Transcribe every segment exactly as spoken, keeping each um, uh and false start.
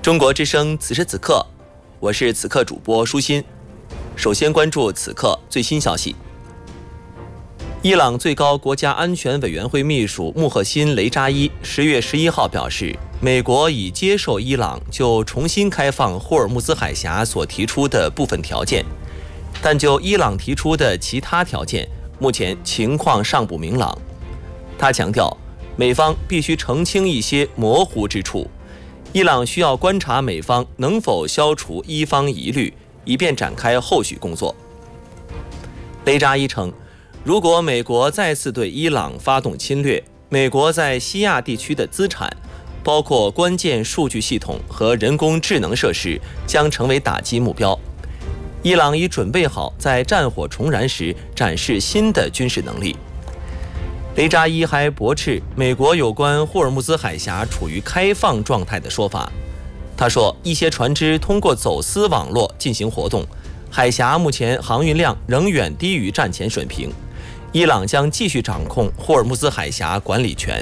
中国之声此时此刻，我是此刻主播舒心。首先关注此刻最新消息。伊朗最高国家安全委员会秘书穆赫辛·雷扎伊十月十一号表示，美国已接受伊朗就重新开放霍尔木兹海峡所提出的部分条件，但就伊朗提出的其他条件，目前情况尚不明朗。他强调，美方必须澄清一些模糊之处，伊朗需要观察美方能否消除伊方疑虑，以便展开后续工作。雷扎伊称，如果美国再次对伊朗发动侵略，美国在西亚地区的资产，包括关键数据系统和人工智能设施，将成为打击目标。伊朗已准备好在战火重燃时展示新的军事能力。雷扎伊还驳斥美国有关霍尔木兹海峡处于开放状态的说法。他说，一些船只通过走私网络进行活动，海峡目前航运量仍远低于战前水平。伊朗将继续掌控霍尔木兹海峡管理权。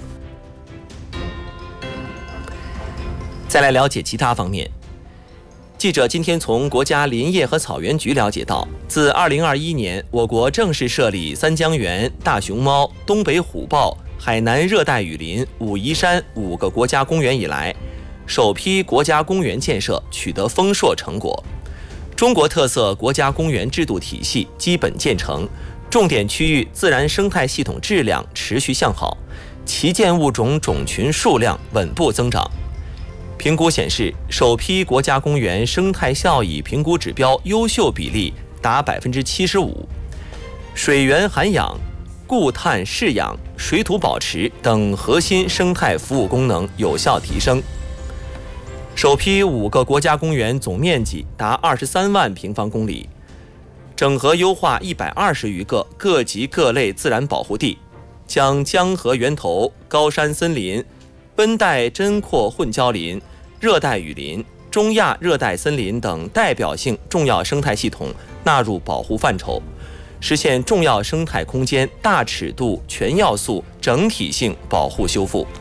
再来了解其他方面。记者今天从国家林业和草原局了解到，自二零二一年我国正式设立三江源、大熊猫、东北虎豹、海南热带雨林、武夷山五个国家公园以来，首批国家公园建设取得丰硕成果，中国特色国家公园制度体系基本建成，重点区域自然生态系统质量持续向好，旗舰物种种群数量稳步增长。评估显示，首批国家公园生态效益评估指标优秀比例达百分之七十五，水源涵养、固碳释养、水土保持等核心生态服务功能有效提升。首批五个国家公园总面积达二十三万平方公里，整合优化一百二十余个各级各类自然保护地，将江河源头、高山森林、温带针阔混交林、热带雨林、中亚热带森林等代表性重要生态系统纳入保护范畴，实现重要生态空间大尺度、全要素、整体性保护修复。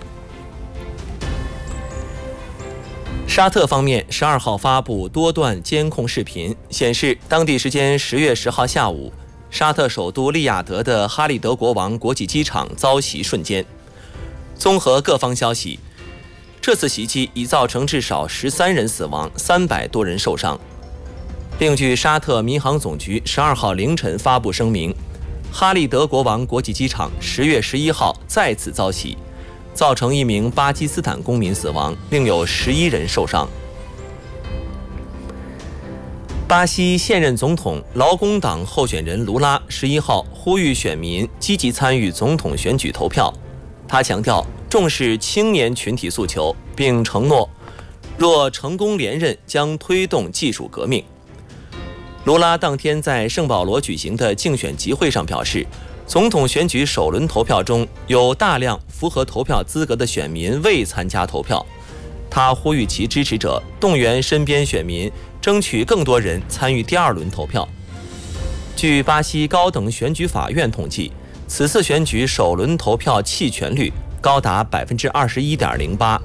沙特方面十二号发布多段监控视频，显示当地时间十月十号下午，沙特首都利雅得的哈利德国王国际机场遭袭瞬间。综合各方消息，这次袭击已造成至少十三人死亡，三百多人受伤。另据沙特民航总局十二号凌晨发布声明，哈利德国王国际机场十月十一号再次遭袭，造成一名巴基斯坦公民死亡，另有十一人受伤。巴西现任总统劳工党候选人卢拉十一号呼吁选民积极参与总统选举投票。他强调重视青年群体诉求，并承诺若成功连任将推动技术革命。卢拉当天在圣保罗举行的竞选集会上表示，总统选举首轮投票中有大量符合投票资格的选民未参加投票。他呼吁其支持者动员身边选民，争取更多人参与第二轮投票。据巴西高等选举法院统计，此次选举首轮投票弃权率高达百分之二十一点零八。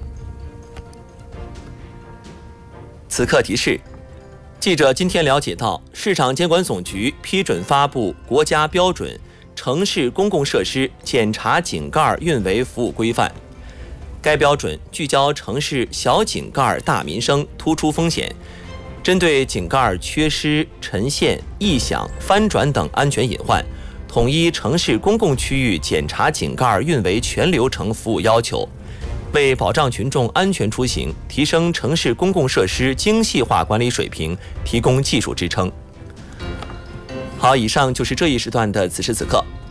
此刻提示，记者今天了解到，市场监管总局批准发布国家标准城市公共设施检查井盖运维服务规范。该标准聚焦城市小井盖大民生突出风险，针对井盖缺失、沉陷、异响、翻转等安全隐患，统一城市公共区域检查井盖运维全流程服务要求，为保障群众安全出行，提升城市公共设施精细化管理水平提供技术支撑。好，以上就是这一时段的此时此刻。